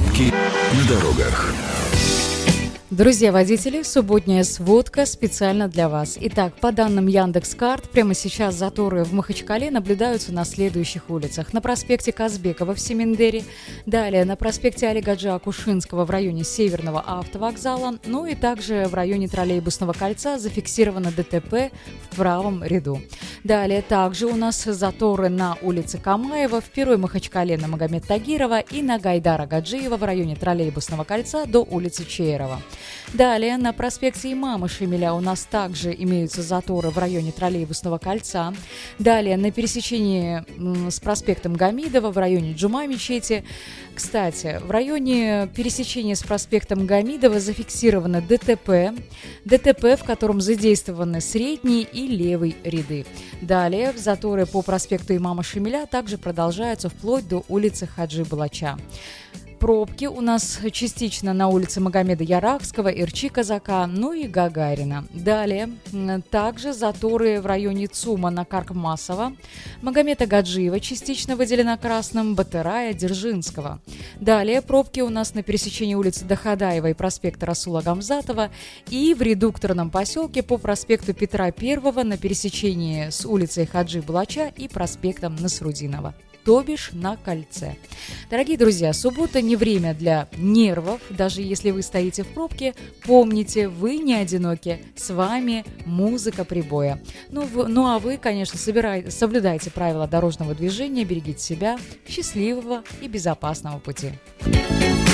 Пробки на дорогах. Друзья водители, субботняя сводка специально для вас. Итак, по данным Яндекс.Карт, прямо сейчас заторы в Махачкале наблюдаются на следующих улицах. На проспекте Казбекова в Семендере, далее на проспекте Али Гаджи Акушинского в районе Северного автовокзала, ну и также в районе троллейбусного кольца зафиксировано ДТП в правом ряду. Далее также у нас заторы на улице Камаева, в Первой Махачкале на Магомед Тагирова и на Гайдара Гаджиева в районе троллейбусного кольца до улицы Чейрова. Далее на проспекте Имама Шемиля у нас также имеются заторы в районе троллейбусного кольца. Далее на пересечении с проспектом Гамидова в районе Джума-мечети. Кстати, в районе пересечения с проспектом Гамидова зафиксировано ДТП, в котором задействованы средний и левый ряды. Далее заторы по проспекту Имама Шемиля также продолжаются вплоть до улицы Хаджи Балача. Пробки у нас частично на улице Магомеда Ярахского, Ирчи Казака, ну и Гагарина. Далее также заторы в районе ЦУМа на Каркмасова, Магомеда Гаджиева частично выделена красным, Батырая, Дзержинского. Далее пробки у нас на пересечении улицы Дахадаева и проспекта Расула Гамзатова и в редукторном поселке по проспекту Петра I на пересечении с улицей Хаджи Балача и проспектом Насрудинова, то бишь на кольце. Дорогие друзья, суббота не время для нервов. Даже если вы стоите в пробке, помните, вы не одиноки. С вами музыка прибоя. Ну а вы, конечно, соблюдайте правила дорожного движения, берегите себя. Счастливого и безопасного пути.